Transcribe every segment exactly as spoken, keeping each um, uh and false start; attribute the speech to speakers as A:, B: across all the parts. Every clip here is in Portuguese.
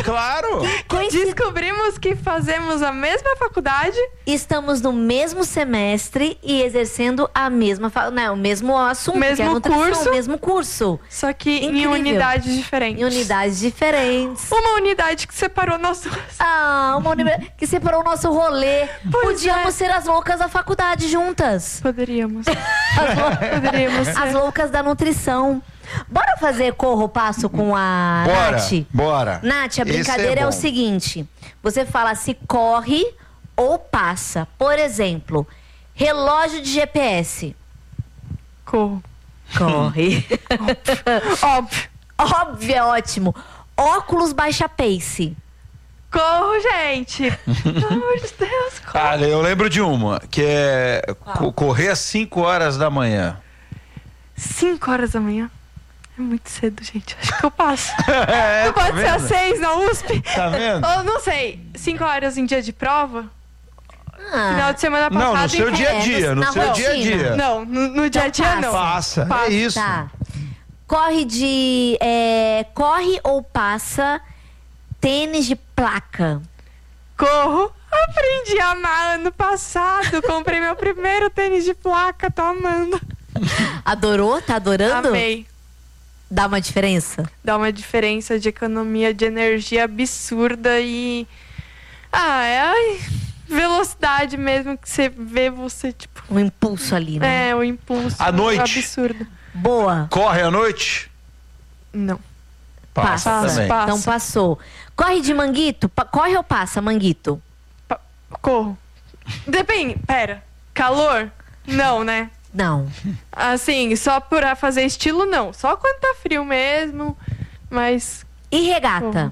A: claro.
B: Coincid...
C: Descobrimos que fazemos a mesma faculdade.
B: Estamos no mesmo semestre e exercendo a mesma, fa... não, o mesmo assunto,
C: Mesmo
B: que é a nutrição,
C: curso.
B: o mesmo curso.
C: Só que
B: Incrível.
C: em unidades diferentes.
B: Em unidades diferentes.
C: Uma unidade que separou nosso...
B: Ah, uma unidade que separou o nosso rolê.
C: Pois
B: Podíamos
C: é.
B: ser as loucas da faculdade juntas.
C: Poderíamos.
B: As, lou-
C: Poderíamos ser.
B: as loucas da nutrição. Bora fazer corro passo com a
A: Bora,
B: Nath?
A: bora.
B: Nath, a
A: Esse
B: brincadeira
A: é
B: é, o
A: bom.
B: seguinte. Você fala se corre ou passa. Por exemplo, relógio de G P S.
C: Corro.
B: Corre.
C: Óbvio.
B: Óbvio, é ótimo. Óculos baixa pace.
C: Corro, gente. Pelo amor de Deus, corro.
A: Cara, eu lembro de uma, que é co- correr às cinco horas da manhã.
C: Cinco horas da manhã. É muito cedo, gente. Acho que eu passo.
A: É,
C: Não
A: tá
C: pode ser às
A: vendo?
C: seis na U S P?
A: Tá vendo?
C: Ou não sei. Cinco horas em dia de prova?
B: Ah,
C: Final de semana passado.
A: Não, no seu
C: em-
A: dia a
B: É,
A: dia, no
B: na
A: seu dia a
B: rotina.
A: dia.
C: Não, no, no dia a dia
B: Então
C: não.
A: Passa,
C: Passa.
A: é isso.
B: tá. Corre de... é, corre ou passa tênis de placa.
C: Corro. Aprendi a amar ano passado. Comprei meu primeiro tênis de placa. Tô amando.
B: Adorou? Tá adorando?
C: Amei.
B: Dá uma diferença?
C: Dá uma diferença de economia de energia absurda e... Ah, é a velocidade mesmo que você vê você, tipo...
B: Um impulso ali, né?
C: É, o impulso
A: À noite.
C: absurdo.
B: Boa.
A: Corre à noite?
C: Não.
A: Passa,
B: Passa.
A: também.
C: Passa.
B: Então passou. Corre de manguito? Pa- corre ou passa, manguito?
C: Pa- Corro. Depende. Pera. Calor? Não, né?
B: Não.
C: Assim, só pra fazer estilo, não. Só quando tá frio mesmo. Mas,
B: E regata?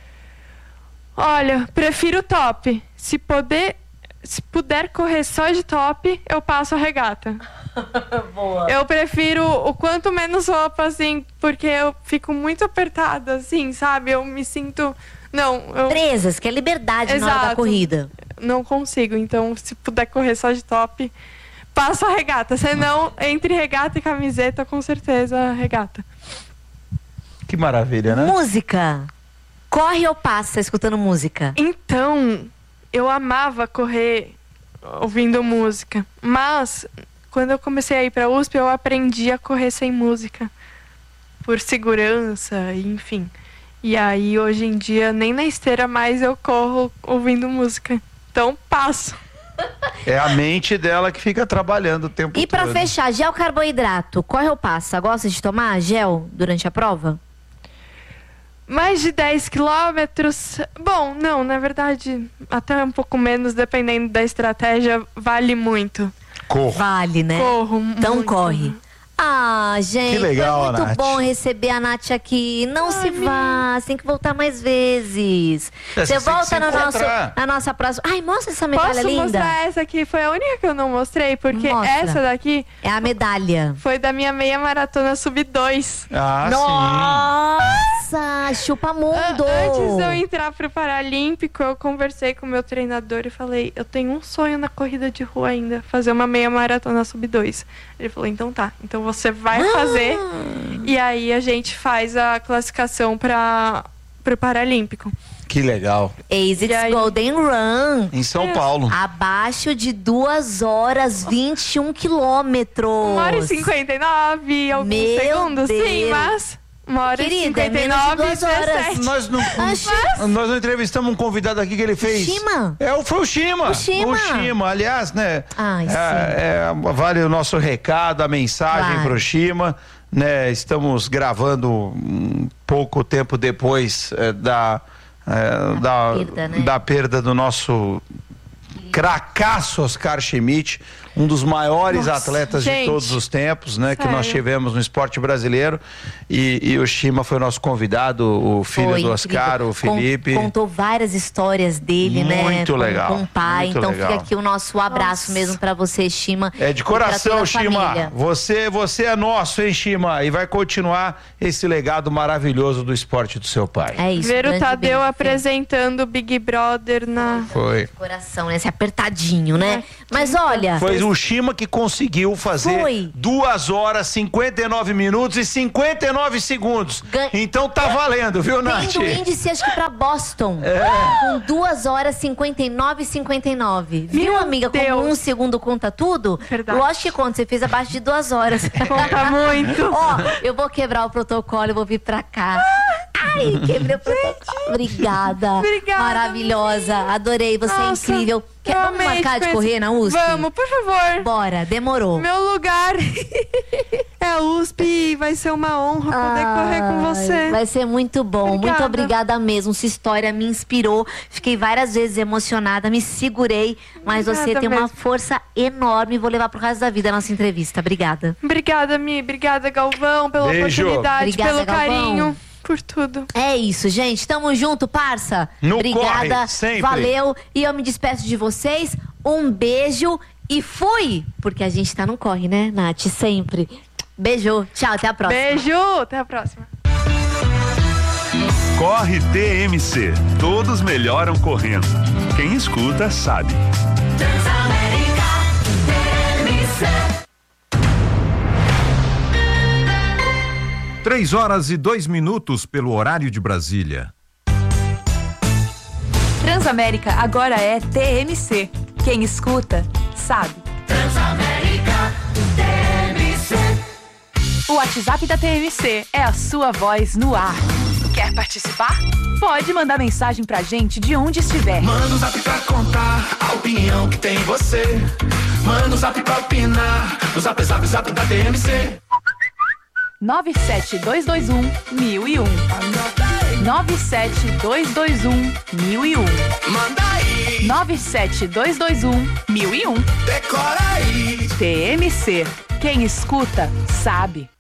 C: olha, prefiro top. Se poder, se puder correr só de top, eu passo a regata.
B: Boa.
C: Eu prefiro o quanto menos roupa, assim, porque eu fico muito apertada, assim, sabe? Eu me sinto... Não, eu
B: Presas, que é liberdade na hora da
C: Exato.
B: corrida.
C: não consigo. Então, se puder correr só de top, passo a regata. Senão, entre regata e camiseta, com certeza, regata.
A: Que maravilha, né?
B: Música. Corre ou passa escutando música?
C: Então, eu amava correr ouvindo música. Mas, quando eu comecei a ir pra U S P, eu aprendi a correr sem música. Por segurança, enfim. E aí, hoje em dia, nem na esteira mais eu corro ouvindo música. Então, passo.
A: É a mente dela que fica trabalhando o tempo
B: E pra
A: todo.
B: fechar, gel carboidrato. Corre ou passa? Gosta de tomar gel durante a prova?
C: Mais de dez quilômetros. Bom, não, na verdade, até um pouco menos, dependendo da estratégia, vale muito.
A: Corro.
B: Vale, né?
C: Corro
B: Então
C: muito.
B: corre. Ah, gente,
A: Que legal,
B: foi muito
A: Nath.
B: bom receber a Nath aqui. Não se vá, você tem que voltar mais vezes.
A: É,
B: Você
A: você tem que
B: volta
A: se
B: no nosso,
A: encontrar.
B: na nossa próxima. Ai, mostra essa medalha
C: Posso
B: linda.
C: mostrar essa aqui? Foi a única que eu não mostrei, porque
B: Mostra.
C: essa daqui
B: É a medalha.
C: foi da minha meia maratona sub dois.
A: Ah,
B: Nossa, chupa mundo.
C: Antes de eu entrar pro Paralímpico, eu conversei com o meu treinador e falei, eu tenho um sonho na corrida de rua ainda, fazer uma meia maratona sub dois. Ele falou, então tá, então você vai fazer. E aí a gente faz a classificação para pro Paralímpico.
A: sim. Que legal.
B: ASICS
C: E aí?
B: Golden Run.
A: Em São Paulo.
B: Abaixo de duas horas, vinte e um quilômetros.
C: Uma hora e cinquenta e nove e alguns
B: Meu
C: segundos.
B: Deus.
C: Sim, mas uma hora e
B: Querida, é
C: cinquenta e
B: menos de
C: nove e
B: duas horas.
C: dezessete.
A: Nós não,
B: Mas-
A: nós não entrevistamos um convidado aqui que ele fez.
B: Shima?
A: É, o- foi o Shima.
B: O Shima.
A: O Shima, aliás, né?
B: Ai, sim.
A: é, é, vale o nosso recado, a mensagem
B: Claro.
A: pro Shima. Né? Estamos gravando um pouco tempo depois é, da, é, da,
B: perda, né?
A: da perda do nosso cracaço Oscar Schmidt, um dos maiores
C: Nossa,
A: atletas
C: gente.
A: de todos os tempos, né? Que nós
C: Sério.
A: tivemos no esporte brasileiro. E, e o Shima foi o nosso convidado, o filho
B: Foi
A: do Oscar,
B: incrível.
A: o Felipe.
B: Con- contou várias histórias dele, né?
A: Muito
B: com,
A: legal,
B: Com o pai.
A: muito
B: Então
A: legal.
B: fica aqui o nosso abraço
C: Nossa.
B: mesmo pra você, Shima.
A: É de
B: e pra toda
A: coração,
B: a
A: Shima.
B: família.
A: Você, você é nosso, hein, Shima? E vai continuar esse legado maravilhoso do esporte do seu pai.
B: É isso.
C: Ver o
B: grande
C: Tadeu
B: beijo.
C: apresentando o Big Brother na...
A: Foi.
B: Coração, né? Esse apertadinho, né? Mas olha.
A: Foi o Shima que conseguiu fazer
B: Foi.
A: duas horas, cinquenta e nove minutos e cinquenta e nove segundos.
B: Gan-
A: Então tá valendo, viu, Nath?
B: Tendo índice, acho que pra Boston.
A: É.
B: Com duas horas, cinquenta e nove e cinquenta e nove. Viu,
C: Meu
B: amiga? Como
C: Deus.
B: um segundo conta tudo?
C: Verdade.
B: Lógico que conta. Você fez abaixo de duas horas.
C: Conta muito.
B: Ó, eu vou quebrar o protocolo, eu vou vir pra cá. Ai, quebrei o protocolo. Obrigada.
C: Obrigada,
B: Maravilhosa. Adorei, você
C: Nossa,
B: é incrível. Quer,
C: eu
B: vamos
C: amei
B: marcar
C: te
B: de
C: conhecer.
B: correr na U S P?
C: Vamos, por favor.
B: Bora, demorou.
C: Meu lugar é a U S P e vai ser uma honra poder correr com
B: Ai,
C: você.
B: Vai ser muito bom. Muito
C: Obrigada.
B: obrigada mesmo. Sua história me inspirou. Fiquei várias vezes emocionada, me segurei. Mas
C: Obrigada
B: você tem uma
C: mesmo.
B: força enorme. Vou levar pro resto da vida a nossa entrevista. Obrigada.
C: Obrigada, Mi. Obrigada, Galvão, pela
A: Beijo.
C: oportunidade,
B: Obrigada,
C: pelo
B: Galvão.
C: carinho, por tudo.
B: É isso, gente. Tamo junto, parça.
A: No
B: Obrigada.
A: corre, sempre.
B: Valeu. E eu me despeço de vocês. Um beijo e fui! Porque a gente tá no corre, né, Nath? Sempre. Beijo. Tchau, até a próxima.
C: Beijo, até a próxima.
D: Corre T M C. Todos melhoram correndo. Quem escuta sabe.
E: Transamérica T M C.
F: Três horas e dois minutos pelo horário de Brasília.
G: Transamérica agora é T M C. Quem escuta, sabe.
E: Transamérica T M C.
G: O WhatsApp da T M C é a sua voz no ar. Quer participar? Pode mandar mensagem pra gente de onde estiver.
H: Manda um zap pra contar a opinião que tem você. Manda um zap pra opinar. O zap, zap, zap da T M C.
G: nove sete dois dois um, mil e um. nove sete dois dois um, mil e um.
H: Manda aí,
G: nove sete dois dois um, mil e um.
H: decora aí.
G: T M C. Quem escuta, sabe.